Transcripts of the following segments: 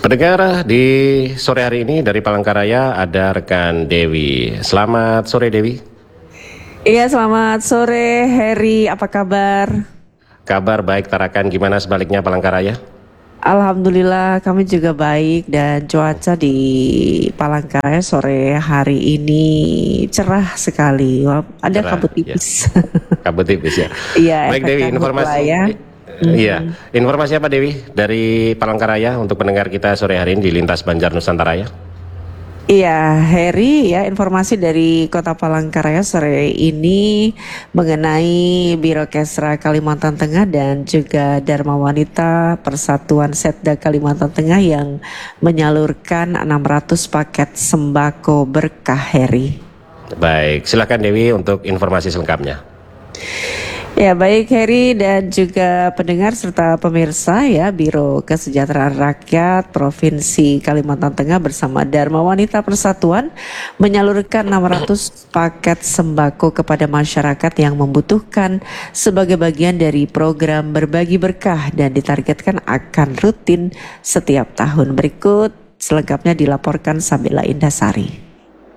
Pendengar, di sore hari ini dari Palangkaraya ada rekan Dewi. Selamat sore Dewi. Iya, selamat sore Heri, apa kabar? Kabar baik Tarakan, gimana sebaliknya Palangkaraya? Alhamdulillah kami juga baik dan cuaca di Palangkaraya sore hari ini cerah sekali. Ada Cerah, kabut tipis. Kabut tipis ya. Iya, Baik efek Dewi, kabut informasi. lah ya. Iya, informasi apa Dewi dari Palangkaraya untuk pendengar kita sore hari ini di Lintas Banjar Nusantara ya? Iya, Heri, ya, informasi dari Kota Palangkaraya sore ini mengenai Biro Kesra Kalimantan Tengah dan juga Dharma Wanita Persatuan Setda Kalimantan Tengah yang menyalurkan 600 paket sembako berkah, Heri. Baik, silakan Dewi untuk informasi selengkapnya. Ya, baik Heri dan juga pendengar serta pemirsa ya, Biro Kesejahteraan Rakyat Provinsi Kalimantan Tengah bersama Dharma Wanita Persatuan menyalurkan 600 paket sembako kepada masyarakat yang membutuhkan sebagai bagian dari program Berbagi Berkah dan ditargetkan akan rutin setiap tahun. Berikut selengkapnya dilaporkan Sabila Indasari.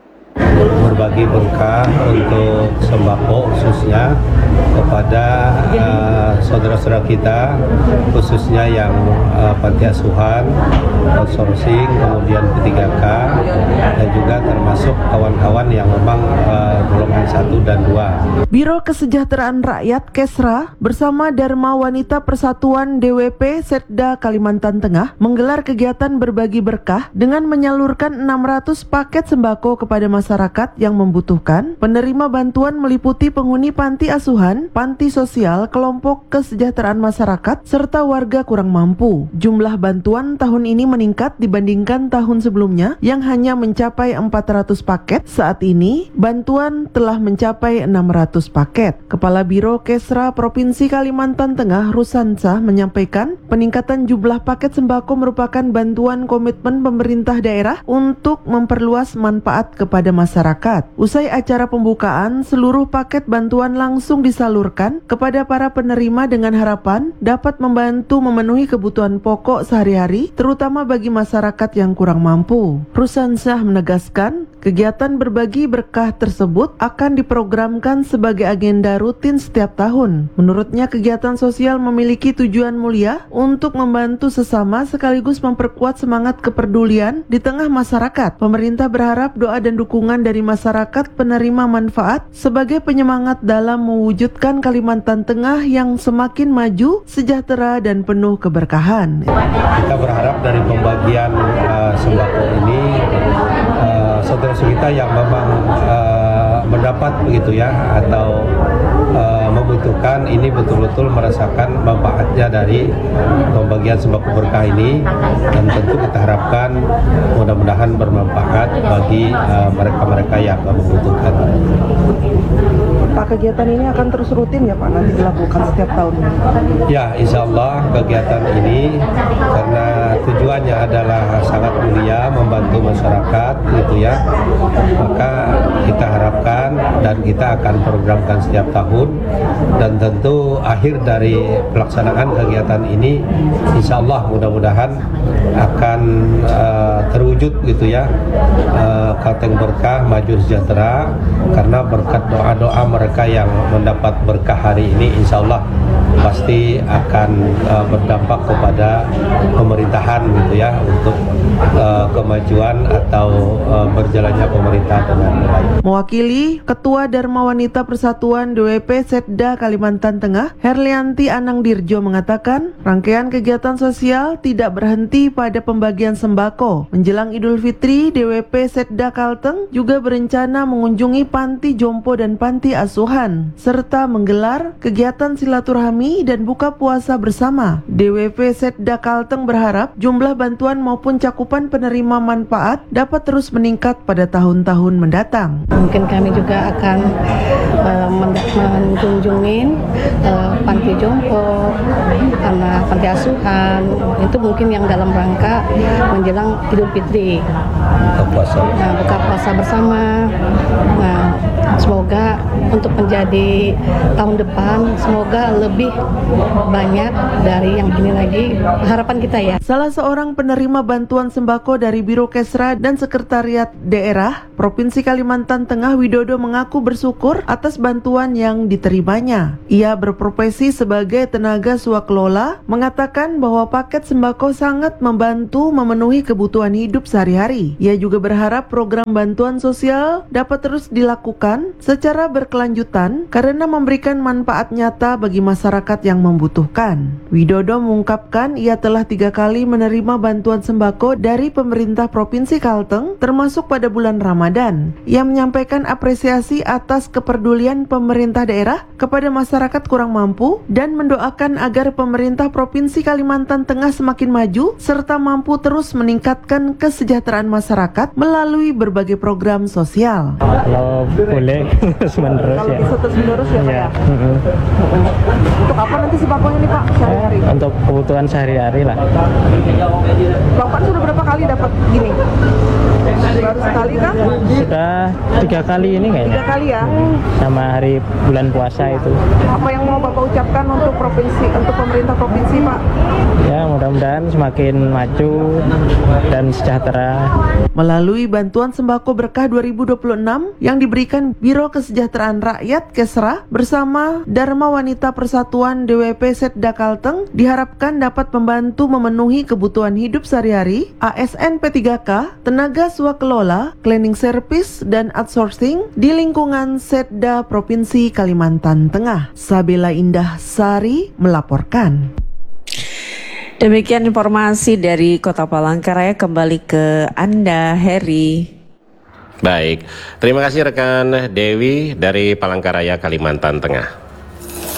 Berbagi berkah untuk sembako khususnya kepada saudara-saudara kita, khususnya yang panti asuhan, outsourcing, kemudian P3K, dan juga termasuk kawan-kawan yang memang golongan 1 dan 2. Biro Kesejahteraan Rakyat Kesra bersama Dharma Wanita Persatuan DWP Setda Kalimantan Tengah menggelar kegiatan berbagi berkah dengan menyalurkan 600 paket sembako kepada masyarakat yang membutuhkan. Penerima bantuan meliputi penghuni panti asuhan, panti sosial, kelompok kesejahteraan masyarakat, serta warga kurang mampu. Jumlah bantuan tahun ini meningkat dibandingkan tahun sebelumnya yang hanya mencapai 400 paket. Saat ini, bantuan telah mencapai 600 paket. Kepala Biro Kesra Provinsi Kalimantan Tengah, Rusansa, menyampaikan peningkatan jumlah paket sembako merupakan bantuan komitmen pemerintah daerah untuk memperluas manfaat kepada masyarakat. Usai acara pembukaan, seluruh paket bantuan langsung disalurkan kepada para penerima dengan harapan dapat membantu memenuhi kebutuhan pokok sehari-hari, terutama bagi masyarakat yang kurang mampu. Rusansyah menegaskan, kegiatan berbagi berkah tersebut akan diprogramkan sebagai agenda rutin setiap tahun. Menurutnya, kegiatan sosial memiliki tujuan mulia untuk membantu sesama sekaligus memperkuat semangat kepedulian di tengah masyarakat. Pemerintah berharap doa dan dukungan dari masyarakat penerima manfaat sebagai penyemangat dalam mewujudkan Kalimantan Tengah yang semakin maju, sejahtera, dan penuh keberkahan. Kita berharap dari pembagian sembako ini saudara-saudara kita yang memang mendapat begitu ya atau membutuhkan ini betul-betul merasakan manfaatnya dari pembagian sembako berkah ini, dan tentu kita harapkan mudah-mudahan bermanfaat bagi mereka-mereka yang membutuhkan. Pak, kegiatan ini akan terus rutin ya Pak, nanti dilakukan setiap tahun? Ya, insya Allah kegiatan ini karena tujuannya adalah sangat mulia membantu masyarakat gitu ya, maka kita harapkan dan kita akan programkan setiap tahun, dan tentu akhir dari pelaksanaan kegiatan ini insya Allah mudah-mudahan akan terwujud gitu ya, Kalteng Berkah Maju Sejahtera, karena berkat doa-doa mereka yang mendapat berkah hari ini insya Allah pasti akan berdampak kepada pemerintahan gitu ya, untuk kemajuan atau berjalannya pemerintah dengan baik. Mewakili Ketua Dharma Wanita Persatuan DWP Setda Kalimantan Tengah, Herlianti Anang Dirjo mengatakan, rangkaian kegiatan sosial tidak berhenti pada pembagian sembako. Menjelang Idul Fitri, DWP Setda Kalteng juga berencana mengunjungi panti jompo dan panti asuhan, serta menggelar kegiatan silaturahmi dan buka puasa bersama. DWP Setda Kalteng berharap jumlah bantuan maupun cakupan penerima manfaat dapat terus meningkat pada tahun-tahun mendatang. Mungkin kami kami juga akan mengunjungin panti jompo, anak panti asuhan, itu mungkin yang dalam rangka menjelang Idul Fitri, buka puasa bersama. Nah, semoga untuk menjadi tahun depan, semoga lebih banyak dari yang ini lagi, harapan kita ya. Salah seorang penerima bantuan sembako dari Biro Kesra dan Sekretariat Daerah Provinsi Kalimantan Tengah, Widodo, mengaku bersyukur atas bantuan yang diterimanya. Ia berprofesi sebagai tenaga swakelola, mengatakan bahwa paket sembako sangat membantu memenuhi kebutuhan hidup sehari-hari. Ia juga berharap program bantuan sosial dapat terus dilakukan secara berkelanjutan karena memberikan manfaat nyata bagi masyarakat yang membutuhkan. Widodo mengungkapkan ia telah 3 kali menerima bantuan sembako dari pemerintah Provinsi Kalteng, termasuk pada bulan Ramadan. Ia menyampaikan apresiasi atas kepedulian pemerintah daerah kepada masyarakat kurang mampu dan mendoakan agar pemerintah Provinsi Kalimantan Tengah semakin maju serta mampu terus meningkatkan kesejahteraan masyarakat melalui berbagai program sosial. Kalau boleh terus menerus ya. Bisa terus menerus ya, Pak ya? Untuk apa nanti sembakonya nih Pak sehari-hari? Untuk kebutuhan sehari-hari lah. Bapak sudah berapa kali dapat gini? Baru sekali kan? Sudah 3 kali ini kayaknya. 3 kali ya? Sama hari bulan puasa itu. Apa yang mau Bapak ucapkan untuk provinsi, untuk pemerintah provinsi Pak? Ya, mudah-mudahan semakin maju dan sejahtera. Melalui bantuan sembako berkah 2026 yang diberikan Biro Kesejahteraan Rakyat Kesra bersama Dharma Wanita Persatuan DWP Setda Kalteng diharapkan dapat membantu memenuhi kebutuhan hidup sehari-hari ASN P3K, tenaga swakelola, cleaning service, dan outsourcing di lingkungan Setda Provinsi Kalimantan Tengah. Sabila Indah Sari melaporkan. Demikian informasi dari Kota Palangkaraya, kembali ke Anda, Heri. Baik, terima kasih rekan Dewi dari Palangkaraya, Kalimantan Tengah.